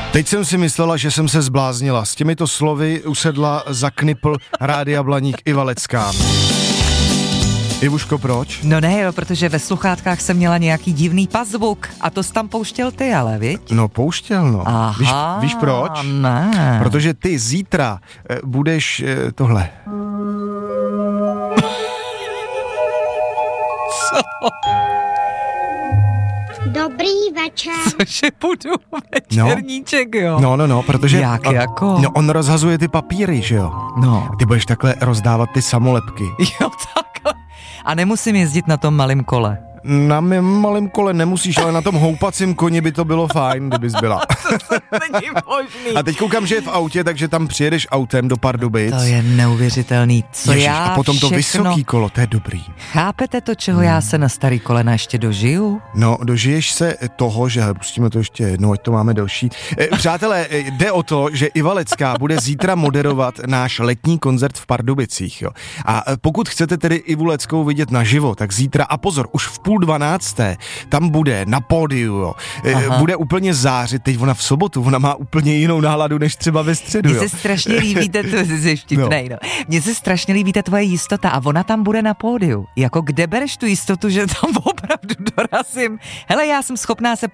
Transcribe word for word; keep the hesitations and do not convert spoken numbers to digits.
Teď jsem si myslela, že jsem se zbláznila. S těmito slovy usedla za knipl Rádia Blaník Iva Lecká. Ivuško, proč? No ne, jo, protože ve sluchátkách jsem měla nějaký divný pazvuk a to jsi tam pouštěl ty, ale viď? No pouštěl, no. Aha, víš, víš proč? Ne. Protože ty zítra eh, budeš eh, tohle. Co? Dobrý večer. Cože budu večerníček, jo? No, no, no, protože... Jak a, jako? No, on rozhazuje ty papíry, že jo? No. Ty budeš takhle rozdávat ty samolepky. Jo, takhle. A nemusím jezdit na tom malém kole. Na mém malém kole nemusíš, ale na tom houpacím koni by to bylo fajn, kdybys byla. To není možný. A teď koukám, že je v autě, takže tam přijedeš autem do Pardubic. To je neuvěřitelný. Co Ježiš, já a potom všechno... to vysoký kolo, to je dobrý. Chápete to, čeho hmm. já se na starý kolena ještě dožiju? No, dožiješ se toho, že pustíme to ještě jednou, ať to máme delší. E, přátelé, jde o to, že Iva Lecká bude zítra moderovat náš letní koncert v Pardubicích. Jo. A pokud chcete tedy Ivu Leckou vidět naživo, tak zítra, a pozor, už v půl dvanácté, tam bude na pódiu, jo. E, bude úplně zářit, teď ona v sobotu, ona má úplně jinou náladu, než třeba ve středu. Mně se strašně líbíte, to je vtipnej, no. Mně se strašně líbíte tvoje jistota a ona tam bude na pódiu. Jako kde bereš tu jistotu, že tam opravdu dorazím? Hele, já jsem schopná se